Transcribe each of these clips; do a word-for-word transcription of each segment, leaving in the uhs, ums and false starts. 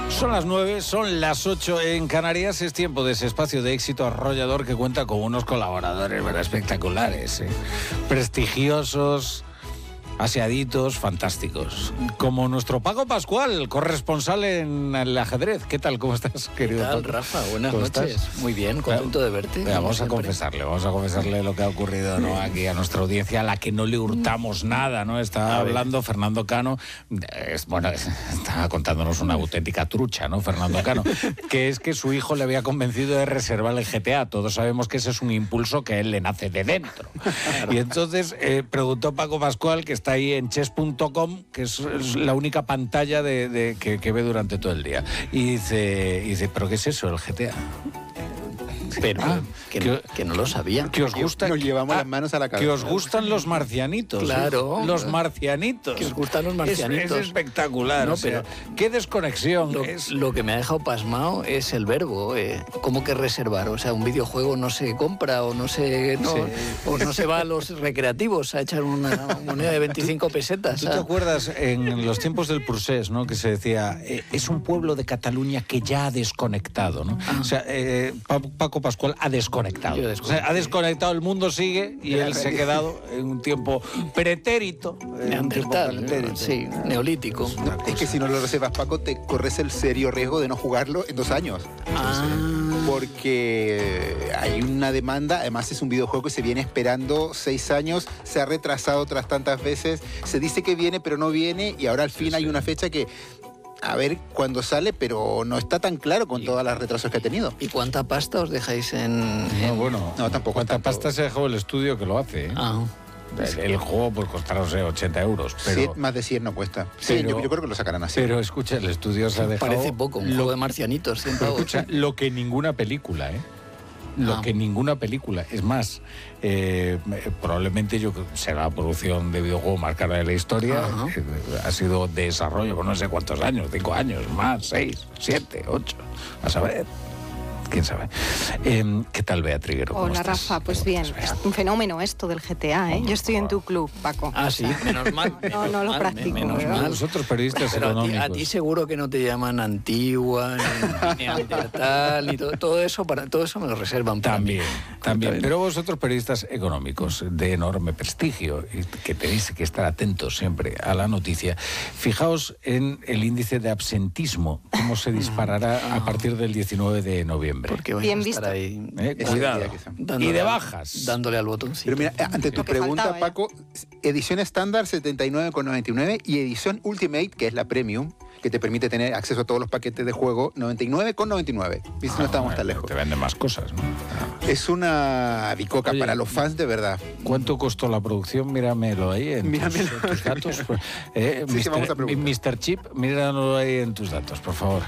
Son las nueve, son las ocho en Canarias. Es tiempo de ese espacio de éxito arrollador que cuenta con unos colaboradores, ¿verdad?, espectaculares, ¿eh? Prestigiosos, aseaditos, fantásticos. Como nuestro Paco Pascual, corresponsal en el ajedrez. ¿Qué tal? ¿Cómo estás, querido Paco? ¿Qué tal, Rafa? Buenas ¿Cómo noches. Estás? Muy bien, contento de verte. Mira, vamos siempre. a confesarle, vamos a confesarle lo que ha ocurrido, ¿no?, aquí a nuestra audiencia, a la que no le hurtamos nada, ¿no? Estaba hablando Fernando Cano, es, bueno, estaba contándonos una auténtica trucha, ¿no?, Fernando Cano, que es que su hijo le había convencido de reservar el G T A. Todos sabemos que ese es un impulso que a él le nace de dentro. Claro. Y entonces eh, preguntó Paco Pascual, que está ahí en chess punto com, que es, es la única pantalla de, de, que, que ve durante todo el día. Y dice, y dice, ¿pero qué es eso, el G T A? Pero ah, que, que, no, que no lo sabía. Que os gusta, nos llevamos ah, las manos a la cabeza. Que os gustan los marcianitos. Claro. ¿Eh? Los marcianitos. Que os gustan los marcianitos. Es, es espectacular. No, o sea, pero qué desconexión. Lo, es... lo que me ha dejado pasmado es el verbo. Eh, ¿Cómo que reservar? O sea, un videojuego no se compra o no se, no, sí. o no se va a los recreativos a echar una moneda de veinticinco pesetas. ¿Tú te acuerdas en los tiempos del Prusés, ¿no?, que se decía, eh, es un pueblo de Cataluña que ya ha desconectado, ¿no? Ah. O sea, eh, Paco Pascual ha desconectado. O sea, ha desconectado, el mundo sigue y él se ha quedado en un tiempo pretérito. Neandertal, pretérito. Sí, neolítico. Es que si no lo reservas, Paco, te corres el serio riesgo de no jugarlo en dos años. Ah. Porque hay una demanda, además es un videojuego que se viene esperando seis años, se ha retrasado otras tantas veces, se dice que viene pero no viene y ahora al fin sí, hay sí. una fecha que... A ver cuándo sale, pero no está tan claro con todos los retrasos que ha tenido. ¿Y cuánta pasta os dejáis en...? en... No, bueno, no, tampoco ¿Cuánta tanto. pasta se dejó el estudio que lo hace? ¿eh? Ah. El, el juego pues costará, no sé, ochenta euros. Pero, sí, más de cien no cuesta. Sí, pero, yo, yo creo que lo sacarán así. Pero escucha, el estudio se ha dejado... Parece poco, un lo, juego de marcianitos, cien pavos. Escucha, lo que ninguna película, ¿eh? Lo ah. que ninguna película. Es más, eh, probablemente yo será la producción de videojuego más cara de la historia. Eh, ha sido de desarrollo por no sé cuántos años, cinco años, más, seis, siete, ocho. A saber. ¿Quién sabe? Eh, ¿Qué tal, Bea Triguero? Hola, Rafa. Pues bien, es un fenómeno esto del G T A, ¿eh? Yo estoy en tu club, Paco. Ah, sí, menos mal. No, no lo practico. Menos mal. Nosotros periodistas pero económicos. A ti, a ti seguro que no te llaman antigua, ni neandertal, ni todo, todo eso, para, todo eso me lo reservan para También, mí. también. Pero vosotros, periodistas económicos de enorme prestigio, que tenéis que estar atentos siempre a la noticia, fijaos en el índice de absentismo, cómo se disparará a partir del diecinueve de noviembre. Porque vais Bien a estar visto. Ahí, eh, cuidado. Y de bajas. Dándole al botoncito. Pero mira, ante tu pregunta, faltaba, Paco, edición estándar setenta y nueve con noventa y nueve y edición Ultimate, que es la Premium, que te permite tener acceso a todos los paquetes de juego, noventa y nueve con noventa y nueve. ¿Viste? Ah, no estamos tan lejos. Te venden más cosas, ¿no? Es una bicoca Oye, para los fans de verdad. ¿Cuánto costó la producción? Míramelo ahí en, Míramelo. Tus, en tus datos. Eh, sí, sí, vamos a preguntar. mister Chip, míramelo ahí en tus datos, por favor.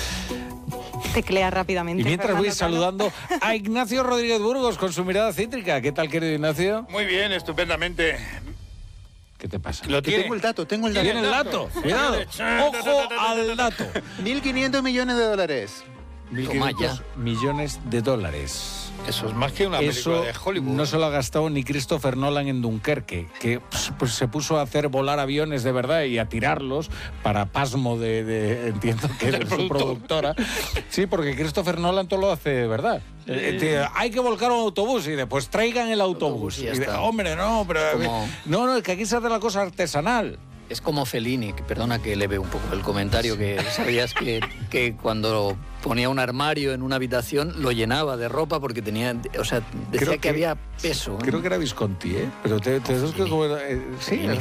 Teclea rápidamente. Y mientras Fernando voy saludando a Ignacio Rodríguez Burgos con su mirada cítrica. ¿Qué tal, querido Ignacio? Muy bien, estupendamente. ¿Qué te pasa? Lo tiene. Tengo el dato, tengo el dato. ¿Tiene el dato? Cuidado. Ojo al dato. mil quinientos millones de dólares. mil quinientos millones de dólares. Eso es más que una Eso película de Hollywood. No se lo ha gastado ni Christopher Nolan en Dunkerque, que pues, se puso a hacer volar aviones de verdad y a tirarlos para pasmo de, de entiendo que de su productora. Sí, porque Christopher Nolan todo lo hace de verdad. Sí. Eh, te, hay que volcar un autobús y después traigan el autobús. autobús y y de, hombre, no, pero Como... no, no, es que aquí se hace la cosa artesanal. Es como Fellini, que, perdona que leve un poco el comentario, que sabías que, que cuando ponía un armario en una habitación lo llenaba de ropa porque tenía, o sea, decía creo que, que había peso. Creo ¿eh? que era Visconti, ¿eh? Pero te, te que como, eh, sí, Fellini,